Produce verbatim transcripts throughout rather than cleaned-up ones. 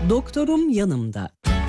Doktorum yanımda.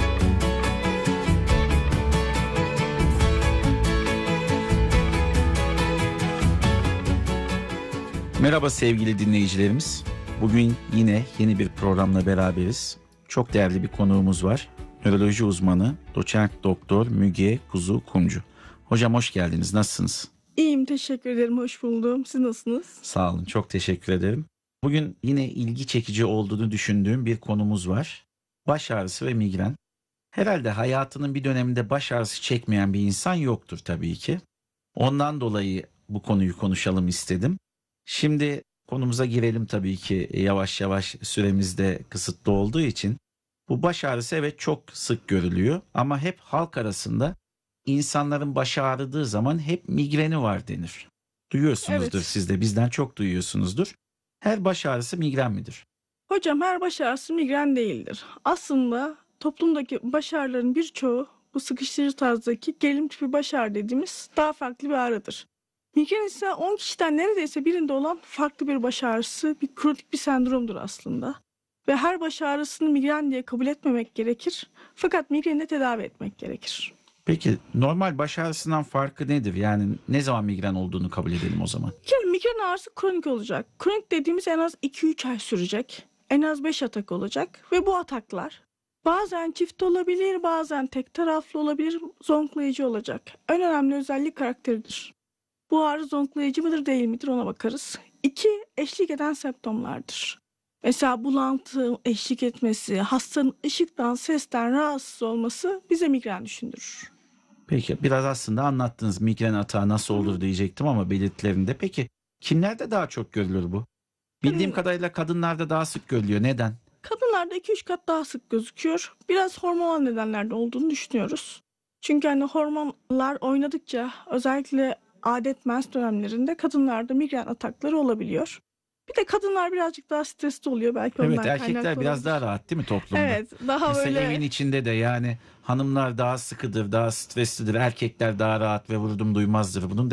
Merhaba sevgili dinleyicilerimiz. Bugün yine yeni bir programla beraberiz. Çok değerli bir konuğumuz var. Nöroloji uzmanı doçent doktor Müge Kuzu Kumcu. Hocam hoş geldiniz. Nasılsınız? İyiyim, teşekkür ederim. Hoş buldum. Siz nasılsınız? Sağ olun. Çok teşekkür ederim. Bugün yine ilgi çekici olduğunu düşündüğüm bir konumuz var. Baş ağrısı ve migren. Herhalde hayatının bir döneminde baş ağrısı çekmeyen bir insan yoktur tabii ki. Ondan dolayı bu konuyu konuşalım istedim. Şimdi konumuza girelim tabii ki, yavaş yavaş, süremiz de kısıtlı olduğu için. Bu baş ağrısı evet çok sık görülüyor ama hep halk arasında insanların başı ağrıdığı zaman hep migreni var denir. Duyuyorsunuzdur Evet. siz de, bizden çok duyuyorsunuzdur. Her baş ağrısı migren midir? Hocam, her baş ağrısı migren değildir. Aslında toplumdaki baş ağrıların birçoğu bu sıkıştırıcı tarzdaki gerilim tipi baş ağrı dediğimiz daha farklı bir ağrıdır. Migren ise on kişiden neredeyse birinde olan farklı bir baş ağrısı, bir kronik bir sendromdur aslında. Ve her baş ağrısını migren diye kabul etmemek gerekir. Fakat migreni de tedavi etmek gerekir. Peki normal baş ağrısından farkı nedir? Yani ne zaman migren olduğunu kabul edelim o zaman? Bir kere migren ağrısı kronik olacak. Kronik dediğimiz en az iki üç ay sürecek. En az beş atak olacak ve bu ataklar bazen çift olabilir, bazen tek taraflı olabilir, zonklayıcı olacak. En önemli özellik karakteridir. Bu ağrı zonklayıcı mıdır değil midir ona bakarız. İki, eşlik eden semptomlardır. Mesela bulantı eşlik etmesi, hastanın ışıktan, sesten rahatsız olması bize migren düşündürür. Peki biraz aslında anlattınız migren atağı nasıl olur diyecektim ama belirtilerinde. Peki kimlerde daha çok görülür bu? Bildiğim Hmm. kadarıyla kadınlarda daha sık görülüyor. Neden? Kadınlarda iki üç kat daha sık gözüküyor. Biraz hormonal nedenlerde olduğunu düşünüyoruz. Çünkü hani hormonlar oynadıkça özellikle adet mens dönemlerinde kadınlarda migren atakları olabiliyor. Bir de kadınlar birazcık daha stresli oluyor, belki ondan Evet, kaynaklı erkekler biraz olabilir. daha rahat değil mi toplumda? Evet, daha Mesela böyle evin içinde de yani hanımlar daha sıkıdır, daha streslidir. Erkekler daha rahat ve vurdum duymazdır bunun.